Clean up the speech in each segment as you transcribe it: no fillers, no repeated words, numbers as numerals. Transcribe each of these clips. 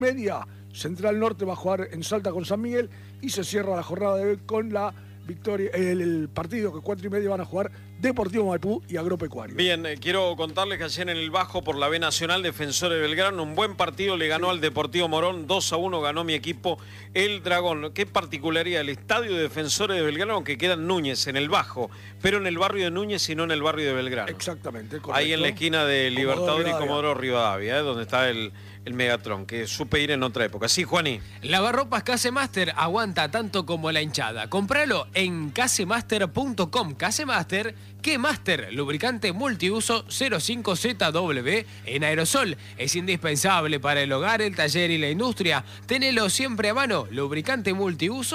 media. Central Norte va a jugar en Salta con San Miguel y se cierra la jornada de hoy con la victoria, el partido que 4:30 van a jugar Deportivo Maipú y Agropecuario. Bien, quiero contarles que ayer en el Bajo por la B Nacional, Defensor de Belgrano, un buen partido, le ganó al Deportivo Morón, 2-1 ganó mi equipo, el Dragón. Qué particularidad, el estadio de Defensores de Belgrano, que queda en Núñez, en el Bajo, pero en el barrio de Núñez y no en el barrio de Belgrano. Exactamente, correcto. Ahí en la esquina de Libertador y Comodoro Rivadavia, donde está el Megatron, que supe ir en otra época. Sí, Juaní. Lavarropas Casemaster aguanta tanto como la hinchada. Compralo en casemaster.com. Casemaster, que Master, lubricante multiuso 05ZW en aerosol. Es indispensable para el hogar, el taller y la industria. Tenelo siempre a mano. Lubricante multiuso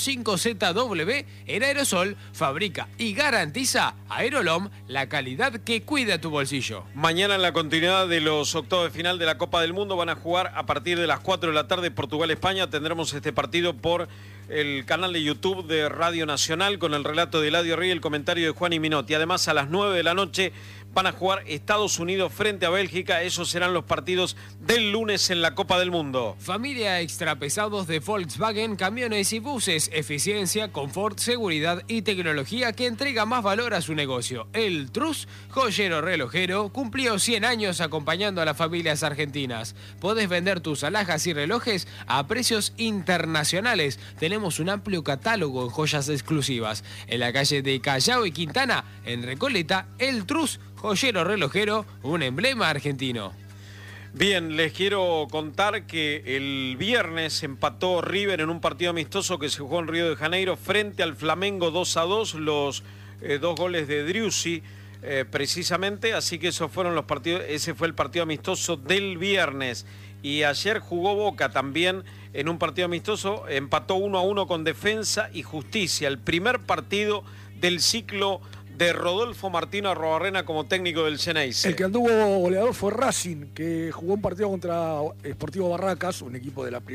05ZW en aerosol. Fabrica y garantiza Aerolom, la calidad que cuida tu bolsillo. Mañana en la continuidad de los octavos de final de la Copa del Mundo van a jugar a partir de las 4 de la tarde Portugal-España. Tendremos este partido por el canal de YouTube de Radio Nacional con el relato de Eladio Rey y el comentario de Juan y Minotti. Además, a las 9 de la noche van a jugar Estados Unidos frente a Bélgica. Esos serán los partidos del lunes en la Copa del Mundo. Familia extrapesados de Volkswagen, camiones y buses. Eficiencia, confort, seguridad y tecnología que entrega más valor a su negocio. El Trus, joyero relojero, cumplió 100 años acompañando a las familias argentinas. Podés vender tus alhajas y relojes a precios internacionales. Tenemos un amplio catálogo en joyas exclusivas. En la calle de Callao y Quintana, en Recoleta, El Trus, joyero relojero, un emblema argentino. Bien, les quiero contar que el viernes empató River en un partido amistoso que se jugó en Río de Janeiro frente al Flamengo 2-2, los 2 goles de Driussi precisamente, así que esos fueron los partidos, ese fue el partido amistoso del viernes. Y ayer jugó Boca también en un partido amistoso, empató 1-1 con Defensa y Justicia, el primer partido del ciclo de Rodolfo Martino Arrobarrena como técnico del Xeneize. El que anduvo goleador fue Racing, que jugó un partido contra Sportivo Barracas, un equipo de la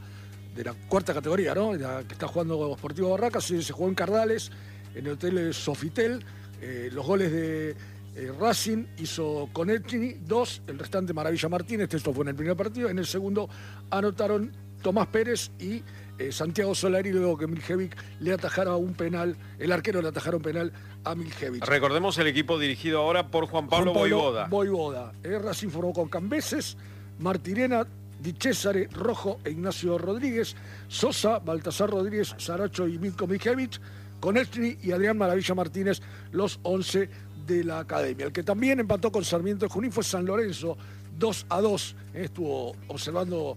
cuarta categoría, ¿no? Que está jugando Sportivo Barracas, se jugó en Cardales, en el Hotel Sofitel. Los goles de Racing hizo Conetini 2, el restante Maravilla Martínez, esto fue en el primer partido. En el segundo anotaron Tomás Pérez y Santiago Solari, luego que Miljevic le atajara un penal, el arquero le atajara un penal a Miljevic. Recordemos el equipo dirigido ahora por Juan Pablo Voivoda. Racing formó con Cambeses, Martirena, Di Cesare, Rojo e Ignacio Rodríguez, Sosa, Baltasar Rodríguez, Saracho y Milko Miljevic, Conetini y Adrián Maravilla Martínez, los 11 de la academia. El que también empató con Sarmiento de Junín fue San Lorenzo, 2-2. Estuvo observando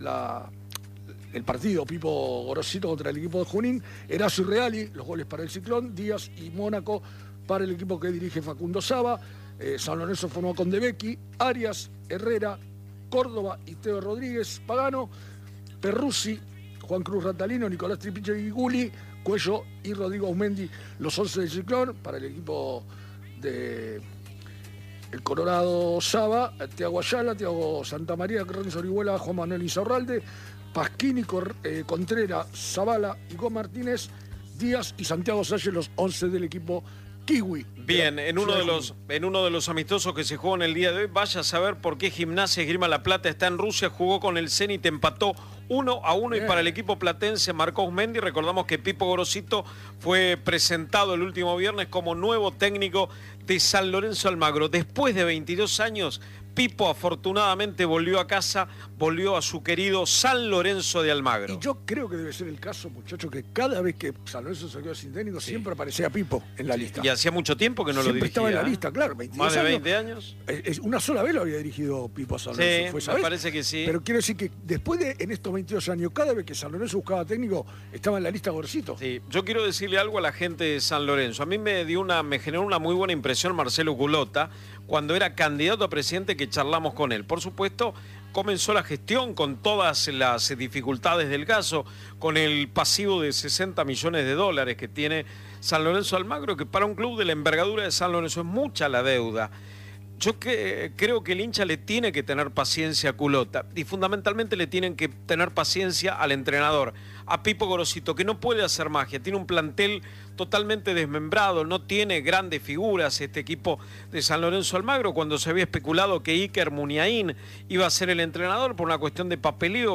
el partido Pipo Gorosito contra el equipo de Junín. Erazo y Reali, los goles para el Ciclón, Díaz y Mónaco para el equipo que dirige Facundo Saba. San Lorenzo formó con De Becchi, Arias, Herrera, Córdoba y Teo Rodríguez, Pagano, Perruzzi, Juan Cruz Ratalino, Nicolás Tripiche y Guli, Cuello y Rodrigo Aumendi, los 11 del Ciclón. Para el equipo de el Colorado Saba, Tiago Ayala, Tiago Santamaría, Renzo Orihuela, Juan Manuel Insaurralde, Pasquini, Contreras, Zavala, Igor Martínez, Díaz y Santiago Salle, los 11 del equipo Kiwi. Bien, en uno de los amistosos que se jugó en el día de hoy, vaya a saber por qué Gimnasia Esgrima La Plata está en Rusia, jugó con el Zenit, empató 1-1 y para el equipo platense marcó Osmendi. Recordamos que Pipo Gorosito fue presentado el último viernes como nuevo técnico de San Lorenzo Almagro. Después de 22 años, Pipo afortunadamente volvió a casa, volvió a su querido San Lorenzo de Almagro. Y yo creo que debe ser el caso, muchachos, que cada vez que San Lorenzo salió sin técnico, siempre aparecía Pipo en la lista. Y hacía mucho tiempo que no lo dirigía. Siempre estaba en la lista, claro. 22 más de 20 años. Una sola vez lo había dirigido Pipo a San Lorenzo. Sí, me parece que sí. Pero quiero decir que después de, en estos 22 años, cada vez que San Lorenzo buscaba técnico, estaba en la lista Gorosito. Sí, yo quiero decirle algo a la gente de San Lorenzo. A mí me generó una muy buena impresión Marcelo Culota cuando era candidato a presidente, que charlamos con él. Por supuesto, comenzó la gestión con todas las dificultades del caso, con el pasivo de $60 millones que tiene San Lorenzo Almagro, que para un club de la envergadura de San Lorenzo es mucha la deuda. Yo creo que el hincha le tiene que tener paciencia a Culota y fundamentalmente le tienen que tener paciencia al entrenador, a Pipo Gorosito, que no puede hacer magia, tiene un plantel totalmente desmembrado, no tiene grandes figuras este equipo de San Lorenzo Almagro, cuando se había especulado que Iker Muniain iba a ser el entrenador por una cuestión de papeleo.